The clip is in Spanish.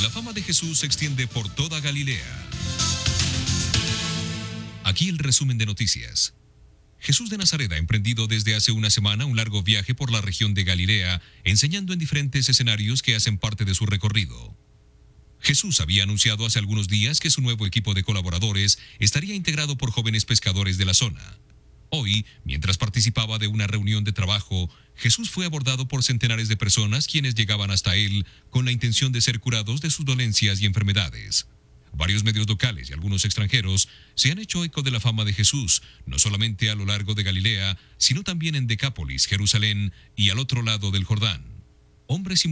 La fama de Jesús se extiende por toda Galilea. Aquí el resumen de noticias. Jesús de Nazaret ha emprendido desde hace una semana un largo viaje por la región de Galilea, enseñando en diferentes escenarios que hacen parte de su recorrido. Jesús había anunciado hace algunos días que su nuevo equipo de colaboradores estaría integrado por jóvenes pescadores de la zona. Hoy, mientras participaba de una reunión de trabajo, Jesús fue abordado por centenares de personas quienes llegaban hasta él con la intención de ser curados de sus dolencias y enfermedades. Varios medios locales y algunos extranjeros se han hecho eco de la fama de Jesús, no solamente a lo largo de Galilea, sino también en Decápolis, Jerusalén y al otro lado del Jordán. Hombres y